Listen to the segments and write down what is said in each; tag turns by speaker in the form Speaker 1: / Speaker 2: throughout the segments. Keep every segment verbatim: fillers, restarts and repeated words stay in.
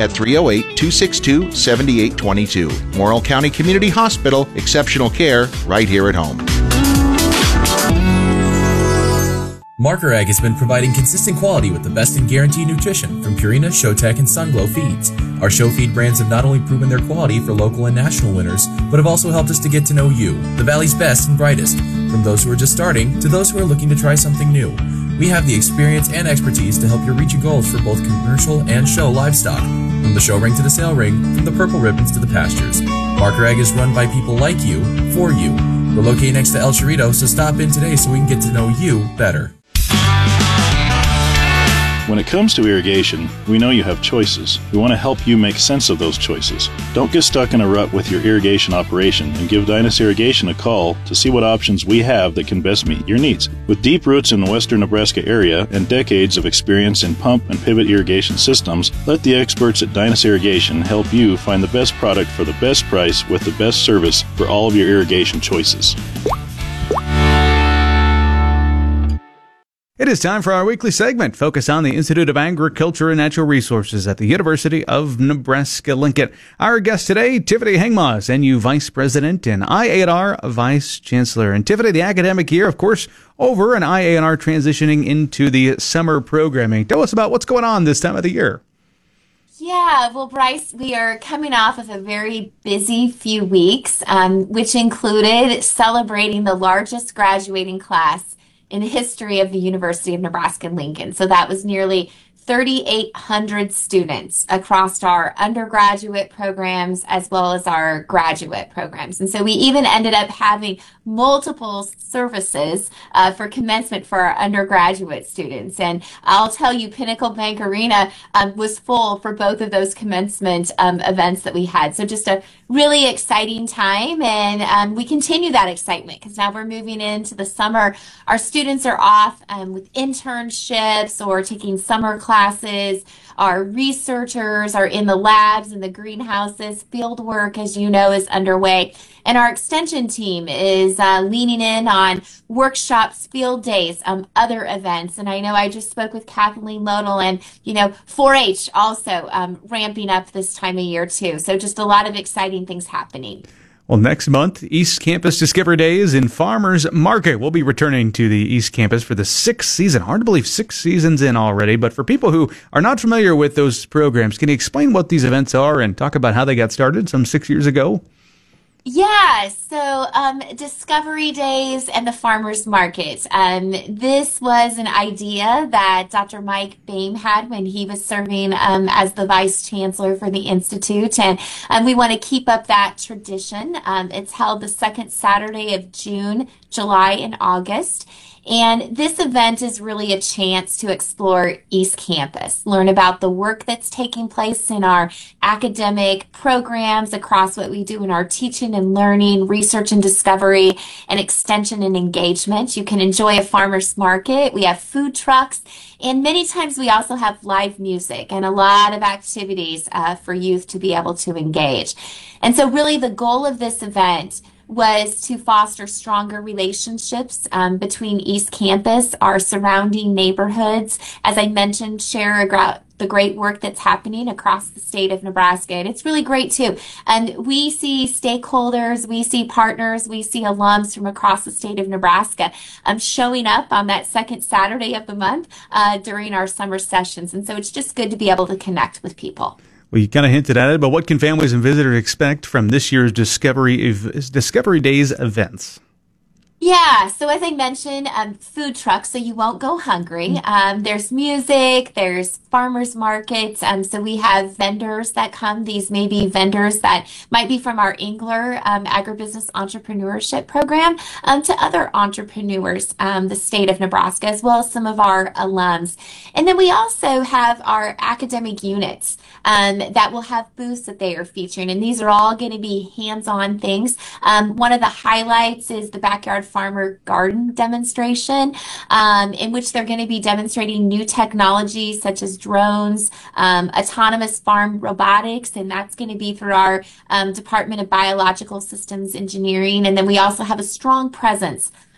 Speaker 1: at three oh eight, two six two, seven eight two two. Morrill County Community Hospital, exceptional care right here at home.
Speaker 2: Marker Ag has been providing consistent quality with the best in guaranteed nutrition from Purina, Showtech, and Sunglow feeds. Our Show Feed brands have not only proven their quality for local and national winners, but have also helped us to get to know you, the Valley's best and brightest, from those who are just starting to those who are looking to try something new. We have the experience and expertise to help you reach your goals for both commercial and show livestock, from the show ring to the sale ring, from the purple ribbons to the pastures. Marker Ag is run by people like you, for you. We're located next to El Chorrito, so stop in today so we can get to know you better.
Speaker 3: When it comes to irrigation, we know you have choices. We want to help you make sense of those choices. Don't get stuck in a rut with your irrigation operation and give Dynas Irrigation a call to see what options we have that can best meet your needs. With deep roots in the western Nebraska area and decades of experience in pump and pivot irrigation systems, let the experts at Dynas Irrigation help you find the best product for the best price with the best service for all of your irrigation choices.
Speaker 4: It is time for our weekly segment, focused on the Institute of Agriculture and Natural Resources at the University of Nebraska-Lincoln. Our guest today, Tiffany Hengmas, N U Vice President and I A N R Vice Chancellor. And Tiffany, the academic year, of course, over, and I A N R transitioning into the summer programming. Tell us about what's going on this time of the year.
Speaker 5: Yeah, well, Bryce, we are coming off of a very busy few weeks, um, which included celebrating the largest graduating class in the history of the University of Nebraska-Lincoln. So that was nearly thirty-eight hundred students across our undergraduate programs as well as our graduate programs. And so we even ended up having multiple services uh, for commencement for our undergraduate students. And I'll tell you, Pinnacle Bank Arena um, was full for both of those commencement um, events that we had. So just a really exciting time. And um, we continue that excitement because now we're moving into the summer. Our students are off um, with internships or taking summer classes. Classes. Our researchers are in the labs and the greenhouses. Field work, as you know, is underway. And our extension team is uh, leaning in on workshops, field days, um, other events. And I know I just spoke with Kathleen Lodel, and, you know, four H also um, ramping up this time of year, too. So just a lot of exciting things happening.
Speaker 4: Well, next month, East Campus Discovery Days in Farmers Market. We'll be returning to the East Campus for the sixth season. Hard to believe six seasons in already, but for people who are not familiar with those programs, can you explain what these events are and talk about how they got started some six years ago?
Speaker 5: Yeah, so um, Discovery Days and the Farmers Market. Um, this was an idea that Doctor Mike Boehm had when he was serving um, as the Vice Chancellor for the Institute, and um, we want to keep up that tradition. Um, it's held the second Saturday of June, July, and August. And this event is really a chance to explore East Campus, learn about the work that's taking place in our academic programs across what we do in our teaching and learning, research and discovery, and extension and engagement. You can enjoy a farmer's market. We have food trucks, and many times we also have live music and a lot of activities uh, for youth to be able to engage. And so really the goal of this event was to foster stronger relationships um, between East Campus, our surrounding neighborhoods. As I mentioned, share a the great work that's happening across the state of Nebraska. And it's really great too. And we see stakeholders, we see partners, we see alums from across the state of Nebraska um, showing up on that second Saturday of the month uh, during our summer sessions. And so it's just good to be able to connect with people.
Speaker 4: Well, you kind of hinted at it, but what can families and visitors expect from this year's Discovery ev- Discovery Days events?
Speaker 5: Yeah, so as I mentioned, um, food trucks, so you won't go hungry. Um, there's music, there's farmers markets. Um, so we have vendors that come. These may be vendors that might be from our Engler um, Agribusiness Entrepreneurship Program um, to other entrepreneurs, um, the state of Nebraska, as well as some of our alums. And then we also have our academic units um, that will have booths that they are featuring. And these are all going to be hands-on things. Um, one of the highlights is the Backyard Farmer Garden demonstration, um, in which they're going to be demonstrating new technologies such as drones, um, autonomous farm robotics, and that's going to be through our um, Department of Biological Systems Engineering. And then we also have a strong presence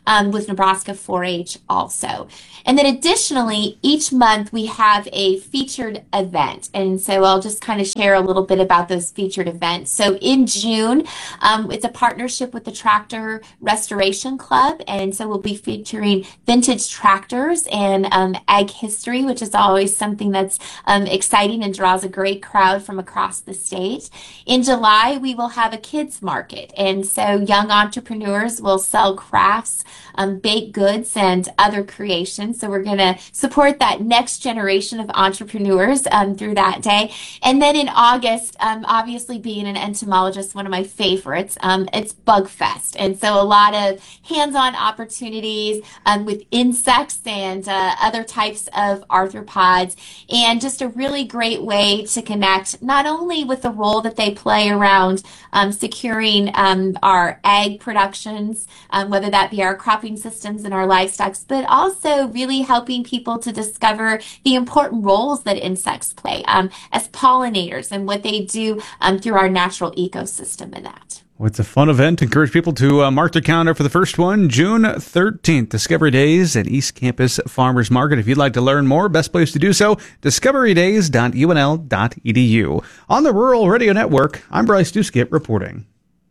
Speaker 5: um, with Nebraska four H also. And then additionally, each month we have a featured event. And so I'll just kind of share a little bit about those featured events. So in June, um, it's a partnership with the Tractor Restoration Club. And so we'll be featuring vintage tractors and um, ag history, which is always something that's um, exciting and draws a great crowd from across the state. In July, we will have a kids market. And so young entrepreneurs will sell crafts, um, baked goods, and other creations. So we're going to support that next generation of entrepreneurs um, through that day. And then in August, um, obviously being an entomologist, one of my favorites, um, it's Bug Fest. And so a lot of hands-on opportunities um, with insects and uh, other types of arthropods, and just a really great way to connect not only with the role that they play around um, securing um, our ag productions, um, whether that be our cropping systems and our livestock, but also really helping people to discover the important roles that insects play um, as pollinators and what they do um, through our natural ecosystem in that.
Speaker 4: Well, it's a fun event. Encourage people to uh, mark their calendar for the first one, June thirteenth, Discovery Days at East Campus Farmers Market. If you'd like to learn more, best place to do so, discovery days dot u n l dot e d u. On the Rural Radio Network, I'm Bryce Duskett reporting.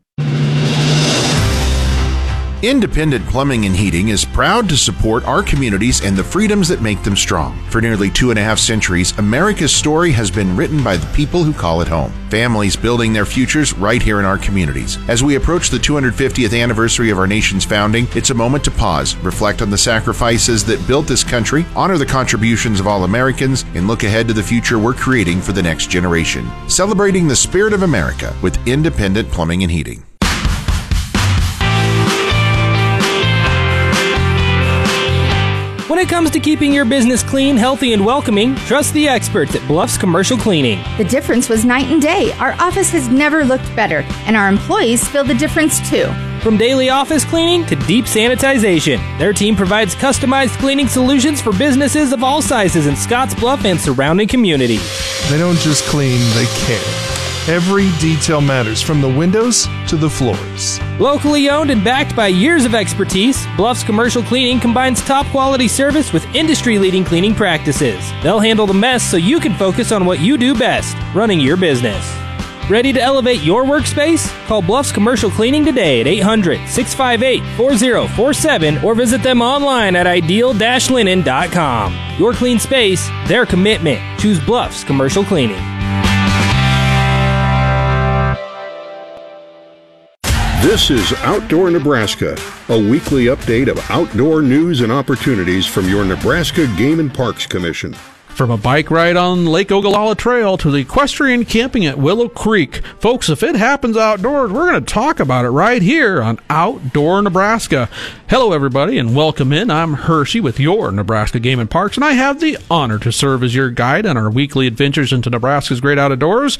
Speaker 1: Independent Plumbing and Heating is proud to support our communities and the freedoms that make them strong. For nearly two and a half centuries, America's story has been written by the people who call it home. Families building their futures right here in our communities. As we approach the two hundred fiftieth anniversary of our nation's founding, it's a moment to pause, reflect on the sacrifices that built this country, honor the contributions of all Americans, and look ahead to the future we're creating for the next generation. Celebrating the spirit of America with Independent Plumbing and Heating.
Speaker 6: When it comes to keeping your business clean, healthy, and welcoming, trust the experts at Bluffs Commercial Cleaning.
Speaker 7: The difference was night and day. Our office has never looked better, and our employees feel the difference too.
Speaker 6: From daily office cleaning to deep sanitization, their team provides customized cleaning solutions for businesses of all sizes in Scottsbluff and surrounding communities.
Speaker 8: They don't just clean, they care. Every detail matters, from the windows to the floors.
Speaker 6: Locally owned and backed by years of expertise, Bluffs Commercial Cleaning combines top quality service with industry-leading cleaning practices. They'll handle the mess so you can focus on what you do best, running your business. Ready to elevate your workspace? Call Bluffs Commercial Cleaning today at eight hundred, six five eight, four zero four seven or visit them online at ideal dash linen dot com. Your clean space, their commitment. Choose Bluffs Commercial Cleaning.
Speaker 9: This is Outdoor Nebraska, a weekly update of outdoor news and opportunities from your Nebraska Game and Parks Commission.
Speaker 10: From a bike ride on Lake Ogallala Trail to the equestrian camping at Willow Creek. Folks, if it happens outdoors, we're going to talk about it right here on Outdoor Nebraska. Hello, everybody, and welcome in. I'm Hershey with your Nebraska Game and Parks, and I have the honor to serve as your guide on our weekly adventures into Nebraska's great outdoors.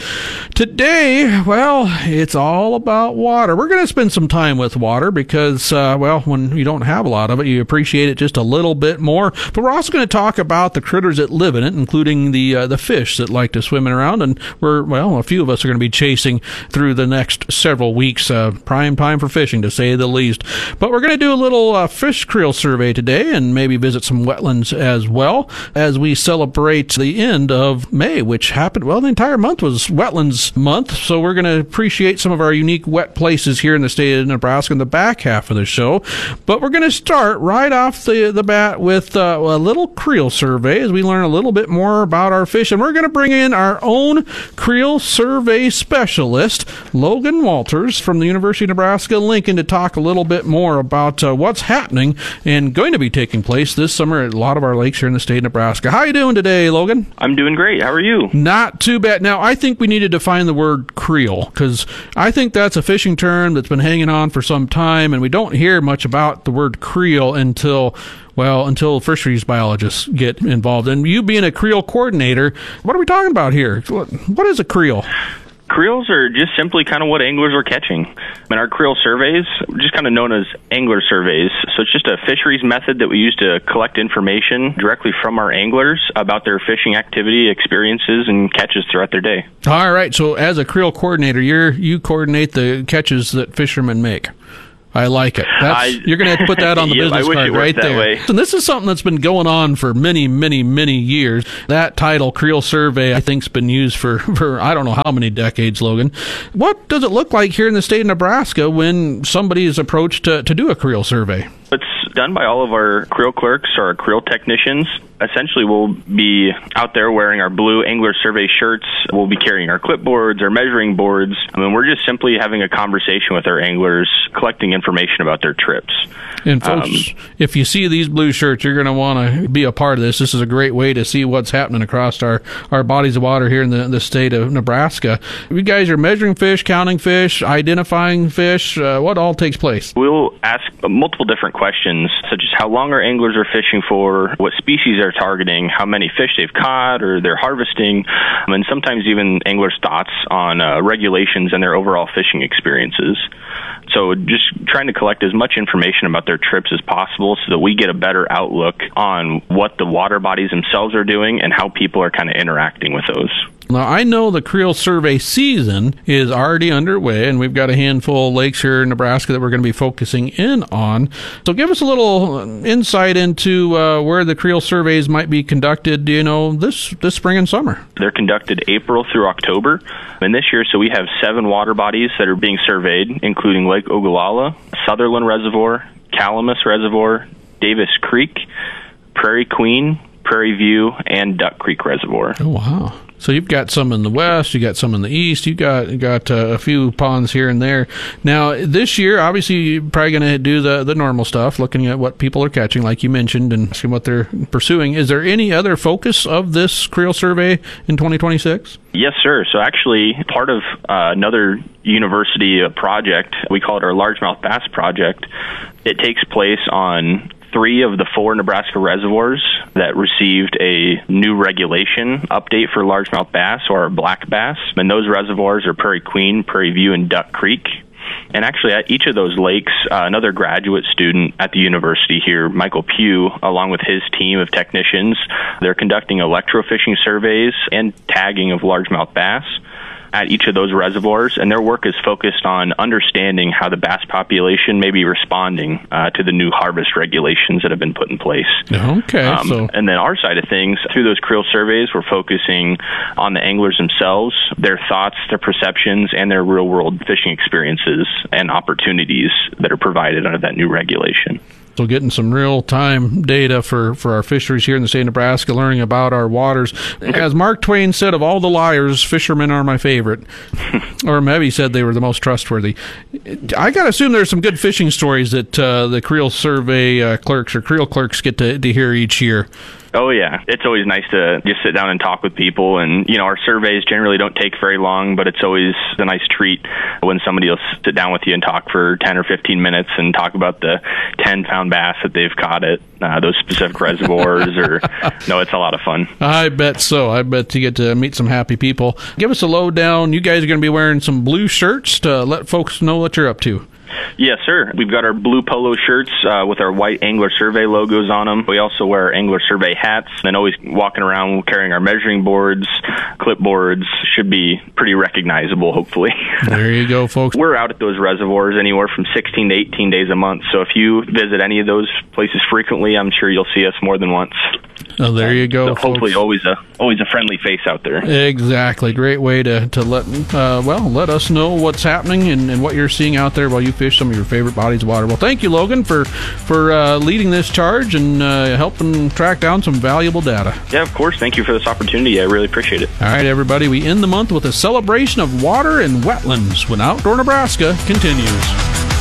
Speaker 10: Today, well, it's all about water. We're going to spend some time with water because, uh, well, when you don't have a lot of it, you appreciate it just a little bit more. But we're also going to talk about the critters that live in it, including the uh, the fish that like to swim around, and we're, well, a few of us are going to be chasing through the next several weeks. Uh, prime time for fishing, to say the least. But we're going to do a little uh, fish creel survey today and maybe visit some wetlands as well as we celebrate the end of May, which happened, well, the entire month was wetlands month, so we're going to appreciate some of our unique wet places here in the state of Nebraska in the back half of the show. But we're going to start right off the, the bat with uh, a little creel survey as we learn a little bit more about our fish, and we're going to bring in our own creel survey specialist, Logan Walters from the University of Nebraska Lincoln, to talk a little bit more about uh, what's happening and going to be taking place this summer at a lot of our lakes here in the state of Nebraska. How you doing today, Logan?
Speaker 11: I'm doing great. How are you?
Speaker 10: Not too bad. Now, I think we need to define the word creel, because I think that's a fishing term that's been hanging on for some time, and we don't hear much about the word creel until Well, until fisheries biologists get involved. And you being a creel coordinator, what are we talking about here? What is a creel?
Speaker 11: Creels are just simply kind of what anglers are catching. And our creel surveys, just kind of known as angler surveys. So it's just a fisheries method that we use to collect information directly from our anglers about their fishing activity, experiences, and catches throughout their day.
Speaker 10: All right. So as a creel coordinator, you're, you coordinate the catches that fishermen make. I like it. That's,
Speaker 11: I,
Speaker 10: you're going to have to put that on the
Speaker 11: yep,
Speaker 10: business
Speaker 11: I wish
Speaker 10: card
Speaker 11: it worked
Speaker 10: right
Speaker 11: that
Speaker 10: there.
Speaker 11: way.
Speaker 10: And this is something that's been going on for many, many, many years. That title, Creel Survey, I think has been used for, for I don't know how many decades, Logan. What does it look like here in the state of Nebraska when somebody is approached to, to do a Creel Survey?
Speaker 11: It's done by all of our creel clerks or our creel technicians. Essentially, we'll be out there wearing our blue Angler Survey shirts. We'll be carrying our clipboards, our measuring boards. I mean, we're just simply having a conversation with our anglers, collecting information about their trips.
Speaker 10: And folks, um, if you see these blue shirts, you're going to want to be a part of this. This is a great way to see what's happening across our, our bodies of water here in the, the state of Nebraska. You guys are measuring fish, counting fish, identifying fish. Uh, what all takes place?
Speaker 11: We'll ask multiple different questions, such as how long our anglers are fishing for, what species they're targeting, how many fish they've caught or they're harvesting, and sometimes even anglers' thoughts on uh, regulations and their overall fishing experiences. So just trying to collect as much information about their trips as possible so that we get a better outlook on what the water bodies themselves are doing and how people are kind of interacting with those.
Speaker 10: Now, I know the Creel Survey season is already underway, and we've got a handful of lakes here in Nebraska that we're going to be focusing in on. So give us a little insight into uh, where the Creel Surveys might be conducted, you know, this, this spring and summer.
Speaker 11: They're conducted April through October. And this year, so we have seven water bodies that are being surveyed, including Lake Ogallala, Sutherland Reservoir, Calamus Reservoir, Davis Creek, Prairie Queen, Prairie View, and Duck Creek Reservoir.
Speaker 10: Oh, wow. So you've got some in the west, you got some in the east, you got you got uh, a few ponds here and there. Now, this year, obviously, you're probably going to do the, the normal stuff, looking at what people are catching, like you mentioned, and asking what they're pursuing. Is there any other focus of this Creel Survey in twenty twenty-six?
Speaker 11: Yes, sir. So actually, part of uh, another university uh, project, we call it our Largemouth Bass Project. It takes place on three of the four Nebraska reservoirs that received a new regulation update for largemouth bass, or black bass. And those reservoirs are Prairie Queen, Prairie View, and Duck Creek. And actually, at each of those lakes, uh, another graduate student at the university here, Michael Pugh, along with his team of technicians, they're conducting electrofishing surveys and tagging of largemouth bass at each of those reservoirs, and their work is focused on understanding how the bass population may be responding uh, to the new harvest regulations that have been put in place.
Speaker 10: Okay.
Speaker 11: Um,
Speaker 10: so.
Speaker 11: And then our side of things, through those Creel surveys, we're focusing on the anglers themselves, their thoughts, their perceptions, and their real-world fishing experiences and opportunities that are provided under that new regulation.
Speaker 10: So getting some real-time data for, for our fisheries here in the state of Nebraska, learning about our waters. As Mark Twain said, of all the liars, fishermen are my favorite. Or maybe he said they were the most trustworthy. I got to assume there's some good fishing stories that uh, the Creel Survey uh, clerks or Creel clerks get to, to hear each year.
Speaker 11: Oh, yeah. It's always nice to just sit down and talk with people. And, you know, our surveys generally don't take very long, but it's always a nice treat when somebody will sit down with you and talk for ten or fifteen minutes and talk about the ten-pound bass that they've caught at uh, those specific reservoirs. Or no, it's a lot of fun.
Speaker 10: I bet so. I bet you get to meet some happy people. Give us a lowdown. You guys are going to be wearing some blue shirts to let folks know what you're up to.
Speaker 11: Yes, sir. We've got our blue polo shirts uh, with our white Angler Survey logos on them. We also wear Angler Survey hats, and always walking around carrying our measuring boards, clipboards. Should be pretty recognizable, hopefully.
Speaker 10: There you go, folks.
Speaker 11: We're out at those reservoirs anywhere from sixteen to eighteen days a month, so if you visit any of those places frequently, I'm sure you'll see us more than once.
Speaker 10: Oh, there you go.
Speaker 11: So hopefully, always a always a friendly face out there.
Speaker 10: Exactly. Great way to to let uh, well let us know what's happening and, and what you're seeing out there while you fish some of your favorite bodies of water. Well, thank you, Logan, for for uh, leading this charge and uh, helping track down some valuable data.
Speaker 11: Yeah, of course. Thank you for this opportunity. I really appreciate it.
Speaker 10: All right, everybody. We end the month with a celebration of water and wetlands when Outdoor Nebraska continues.